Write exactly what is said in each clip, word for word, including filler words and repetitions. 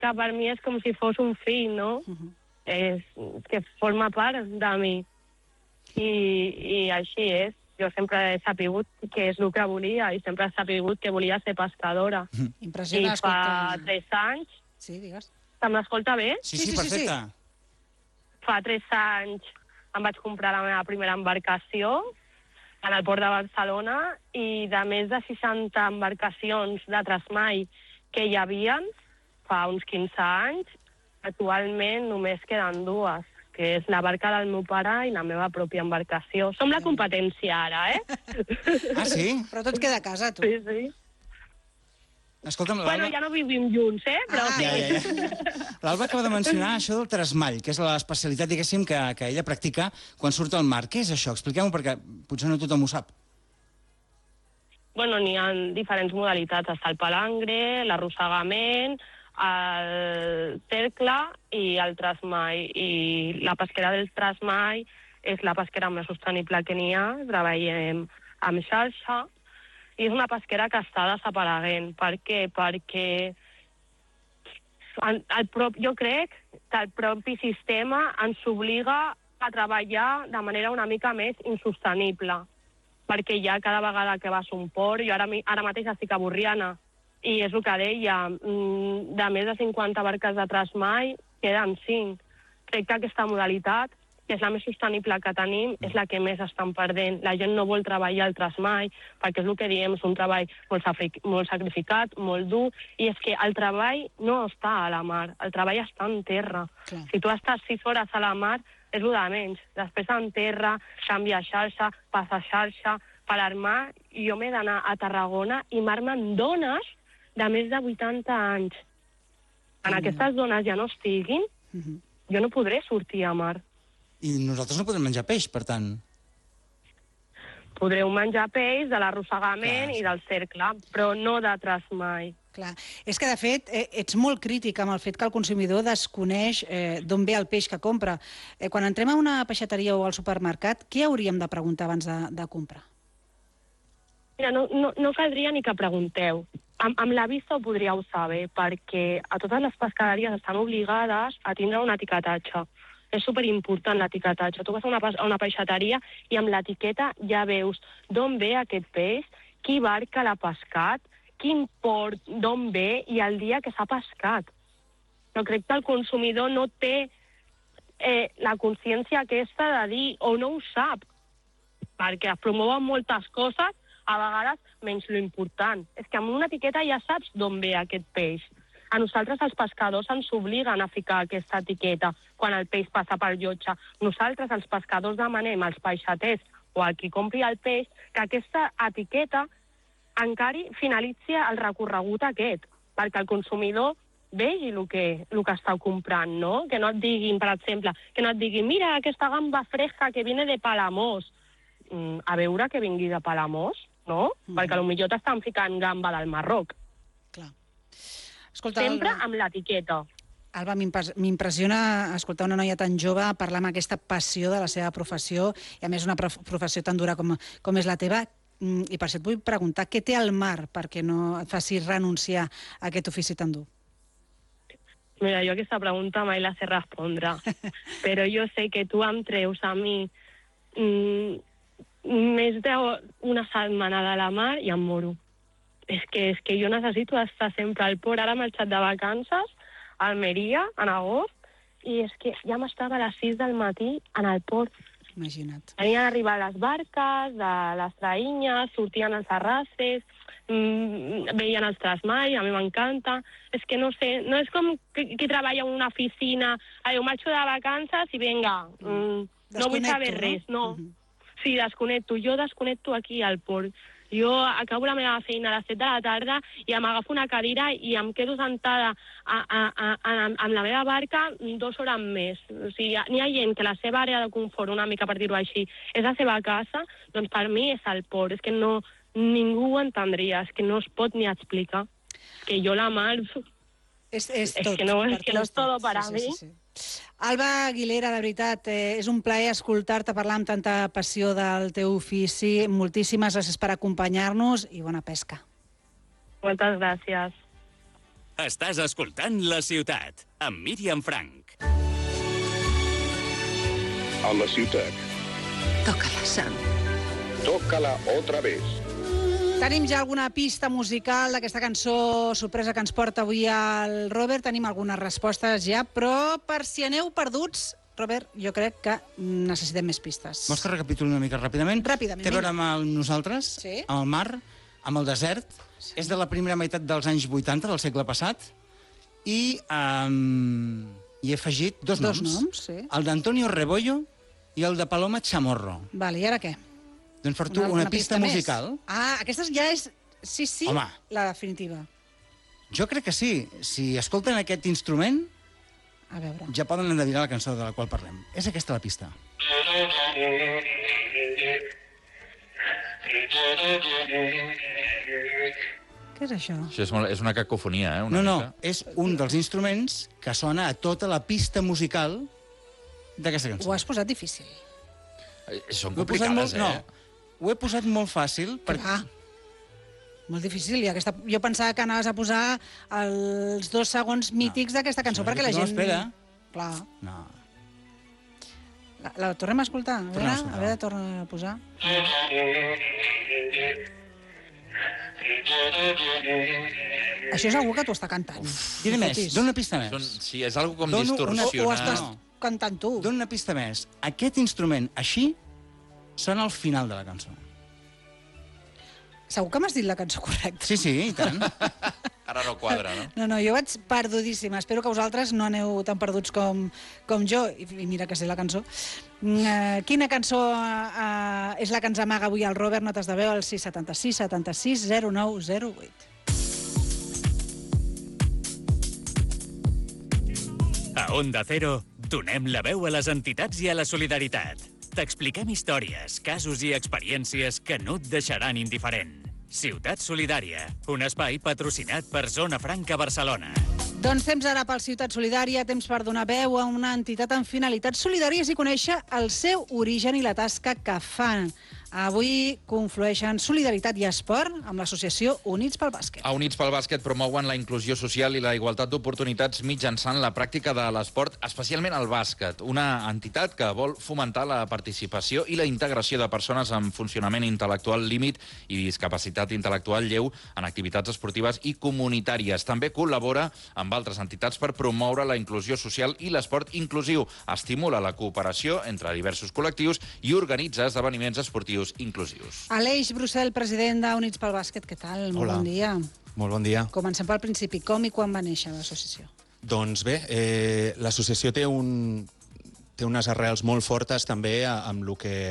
que per mi és com si fos un fill, no? Uh -huh. És que forma part de mi. I, i així és. Jo sempre he sapigut que és el que volia i sempre he sapigut que volia ser pescadora. Mm. Impressionant, I fa tres anys... Sí, digues. Se'm escolta bé? Sí, sí, perfecte. Sí, sí. Fa tres anys em vaig comprar la meva primera embarcació en el port de Barcelona i de més de seixanta embarcacions de trasmai que hi havia fa uns quinze anys, actualment només queden dues, que és la barca del meu pare i la meva pròpia embarcació. Som la competència ara, eh? Ah, sí? Però tot queda a casa, tu. Sí, sí. Escolta'm, Bueno, ja no vivim junts, eh? Però Ah, sí. Ja, ja, ja. L'Alba acaba de mencionar això del trasmall, que és l'especialitat, diguéssim, que, que ella practica quan surt al mar. Què és això? Expliquem-ho, perquè potser no tothom ho sap. Bueno, n'hi ha diferents modalitats. Està el palangre, l'arrossegament, el cercle i el trasmai. I la pesquera del trasmai és la pesquera més sostenible que n'hi ha. Treballem amb xarxa i és una pesquera que està desapareguent. Per què? Perquè el, el prop, jo crec que el propi sistema ens obliga a treballar de manera una mica més insostenible, perquè ja cada vegada que vas a un port, jo ara, ara mateix estic a Borriana, i és el que deia, de més de cinquanta barques de trasmai, queden cinc. Crec que aquesta modalitat, que és la més sostenible que tenim, és la que més estan perdent. La gent no vol treballar el trasmai, perquè és el que diem, és un treball molt, molt sacrificat, molt dur, i és que el treball no està a la mar, el treball està en terra. Clar. Si tu estàs sis hores a la mar, és el de menys. Després en terra, canvia xarxa, passa xarxa, per armar, i jo m'he d'anar a Tarragona i m'armen dones de més de vuitanta anys. Quan aquestes dones ja no estiguin, jo no podré sortir a mar. I nosaltres no podem menjar peix, per tant. Podreu menjar peix de l'arrossegament i del cercle, però no de trasmai. Clar. És que, de fet, eh, ets molt crític amb el fet que el consumidor desconeix eh, d'on ve el peix que compra. Eh, quan entrem a una peixateria o al supermercat, què hauríem de preguntar abans de, de comprar? Mira, no, no, no caldria ni que pregunteu. Amb, amb la vista ho podríeu saber, perquè a totes les pescaderies estan obligades a tindre un etiquetatge. És superimportant l'etiquetatge. Tu vas a una, a una peixateria i amb l'etiqueta ja veus d'on ve aquest peix, qui barca l'ha pescat, quin port, d'on ve i el dia que s'ha pescat. Però crec que el consumidor no té eh, la consciència aquesta de dir, o no ho sap, perquè es promouen moltes coses, a vegades menys lo important. És que amb una etiqueta ja saps d'on ve aquest peix. A nosaltres els pescadors ens obliguen a ficar aquesta etiqueta quan el peix passa per llotja. Nosaltres els pescadors demanem als peixaters o a qui compri el peix que aquesta etiqueta encara finalitzi el recorregut aquest, perquè el consumidor vegi el que, el que està comprant, no? Que no et diguin, per exemple, que no et diguin, mira, aquesta gamba fresca que viene de Palamós. Mm, a veure que vingui de Palamós, no? Mm. Perquè potser t'estan ficant gamba del Marroc. Clar. Escolta, Sempre Alba, amb l'etiqueta. Alba, m'impressiona escoltar una noia tan jove parlar amb aquesta passió de la seva professió, i a més una prof professió tan dura com, com és la teva. I per això et vull preguntar, què té el mar perquè no et faci renunciar a aquest ofici tan dur? Mira, jo aquesta pregunta mai la sé respondre, però jo sé que tu em treus a mi mm, més d'una setmana de la mar i em moro. És que, és que jo necessito estar sempre al port. Ara he marxat de vacances a Almeria, en agost, i és que ja m'estava a les sis del matí en el port. Imagina't. Venien a arribar les barques, de les traïnyes, sortien els arrastres, mmm, veien els trasmai, a mi m'encanta. És que no sé, no és com qui, qui treballa en una oficina, jo marxo de vacances i vinga, mm, no vull saber res, no. Uh -huh. Sí, desconnecto, jo desconnecto aquí al port. Jo acabo la meva feina a les set de la tarda i m'agafo una cadira i em quedo sentada a, a, a, a, amb la meva barca dues hores més. O sigui, n'hi ha gent que la seva àrea de confort, una mica per dir-ho així, és la seva casa, doncs per mi és el port. És que no, ningú ho entendria, és que no es pot ni explicar. Que jo la mar... És, és, és tot, que no, és que no és tot per a sí, mi. Sí, sí, sí. Alba Aguilera, de veritat, eh, és un plaer escoltar-te parlar amb tanta passió del teu ofici. Moltíssimes gràcies per acompanyar-nos i bona pesca. Moltes gràcies. Estàs escoltant La Ciutat, amb Míriam Frank. A La Ciutat. Tócala, Sam. Tócala otra vez. Tenim ja alguna pista musical d'aquesta cançó sorpresa que ens porta avui el Robert. Tenim algunes respostes ja, però per si aneu perduts, Robert, jo crec que necessitem més pistes. Vols que recapituli una mica ràpidament? Ràpidament. Té a veure amb el, nosaltres, sí. amb el mar, amb el desert. Sí. És de la primera meitat dels anys vuitanta del segle passat. I um, hi he afegit dos, dos noms. noms sí. El d'Antonio Rebollo i el de Paloma Chamorro. Vale, i ara què? Doncs per tu, una, una, una pista, pista musical. Ah, aquesta ja és, sí, sí, Home, la definitiva. Jo crec que sí. Si escolten aquest instrument, a veure. ja poden endevinar la cançó de la qual parlem. És aquesta la pista. Què és això? Això és, molt, és una cacofonia, eh? Una no, no, mica. és un dels instruments que sona a tota la pista musical d'aquesta cançó. Ho has posat difícil. Eh, Són Ho he posat complicades, molt, eh? no, ho he posat molt fàcil. Per... Ah, molt difícil. I aquesta... Jo pensava que anaves a posar els dos segons mítics no, d'aquesta cançó, perquè la no gent... espera. Clar. No. La, la tornem a escoltar? A veure, a, escoltar. a veure, torna a posar. Això és algú que t'ho està cantant. Diré més, dona una pista més. Són, sí, és algo com Dono distorsionat. O, o estàs No. cantant tu. Dona una pista més. Aquest instrument, així, sona al final de la cançó. Segur que m'has dit la cançó correcta. Sí, sí, i tant. Ara no quadra, no? No, no, jo vaig perdudíssima. Espero que vosaltres no aneu tan perduts com, com jo. I, I mira que sé la cançó. Uh, quina cançó uh, és la que ens amaga avui el Robert? Notes de veu al sis setanta sis setanta sis zero nou zero vuit. A Onda Cero, donem la veu a les entitats i a la solidaritat. T'expliquem històries, casos i experiències que no et deixaran indiferent. Ciutat Solidària, un espai patrocinat per Zona Franca Barcelona. Doncs temps ara pel Ciutat Solidària, temps per donar veu a una entitat amb finalitats solidàries i conèixer el seu origen i la tasca que fan. Avui conflueixen solidaritat i esport amb l'associació Units pel Bàsquet. A Units pel Bàsquet promouen la inclusió social i la igualtat d'oportunitats mitjançant la pràctica de l'esport, especialment el bàsquet, una entitat que vol fomentar la participació i la integració de persones amb funcionament intel·lectual límit i discapacitat intel·lectual lleu en activitats esportives i comunitàries. També col·labora amb altres entitats per promoure la inclusió social i l'esport inclusiu. Estimula la cooperació entre diversos col·lectius i organitza esdeveniments esportius inclusius. Aleix Brussel, president d'Units pel Bàsquet, què tal? Molt Hola. bon dia. Molt bon dia. Comencem pel principi. Com i quan va néixer l'associació? Doncs bé, eh, l'associació té, un, té unes arrels molt fortes també a- amb el que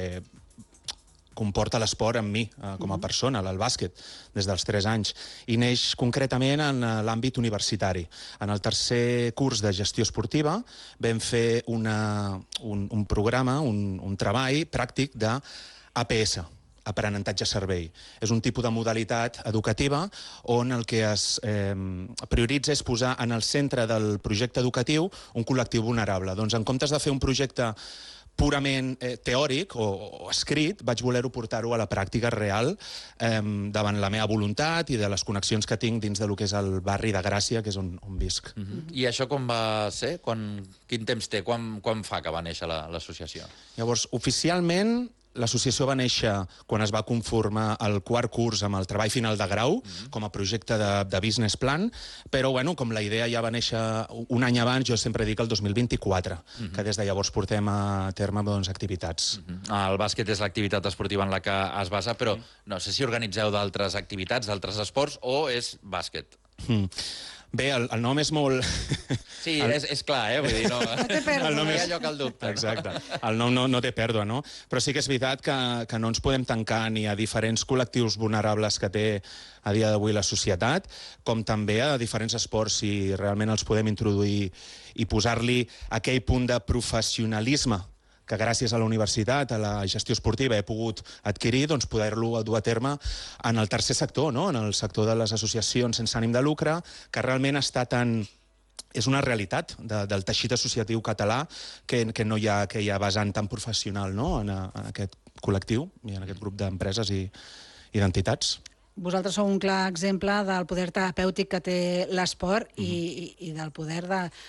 comporta l'esport amb mi, eh, com a persona, el bàsquet, des dels tres anys. I neix concretament en eh, l'àmbit universitari. En el tercer curs de gestió esportiva vam fer una, un, un programa, un, un treball pràctic de A P S, aprenentatge-servei. És un tipus de modalitat educativa on el que es eh, prioritza és posar en el centre del projecte educatiu un col·lectiu vulnerable. Doncs en comptes de fer un projecte purament eh, teòric o, o escrit, vaig voler-ho portar-ho a la pràctica real eh, davant la meva voluntat i de les connexions que tinc dins de lo que és el barri de Gràcia, que és on, on visc. Uh -huh. I això com va ser? Quan, quin temps té? Quan, quan fa que va néixer l'associació? La, Llavors, oficialment, l'associació va néixer quan es va conformar el quart curs amb el treball final de grau, mm-hmm. com a projecte de, de business plan, però bueno, com la idea ja va néixer un any abans, jo sempre dic el dos mil vint-i-quatre, mm-hmm. que des de llavors portem a terme doncs, activitats. Mm-hmm. El bàsquet és l'activitat esportiva en la que es basa, però no sé si organitzeu d'altres activitats, d'altres esports, o és bàsquet? Mm. Bé, el, el nom és molt... Sí, el... és, és clar, eh? Vull dir, no... No té pèrdua. El nom no hi és... ha lloc al dubte. Exacte. El nom no, no té pèrdua, no? Però sí que és veritat que, que no ens podem tancar ni a diferents col·lectius vulnerables que té a dia d'avui la societat, com també a diferents esports, si realment els podem introduir i posar-li aquell punt de professionalisme que gràcies a la universitat, a la gestió esportiva, he pogut adquirir, doncs poder-lo dur a terme en el tercer sector, no? En el sector de les associacions sense ànim de lucre, que realment està tan... és una realitat de, del teixit associatiu català que, que no hi ha aquella vessant tan professional, no? en, a, en aquest col·lectiu i en aquest grup d'empreses i, i d'entitats. vosaltres sou un clar exemple del poder terapèutic que té l'esport i, i, i del poder de,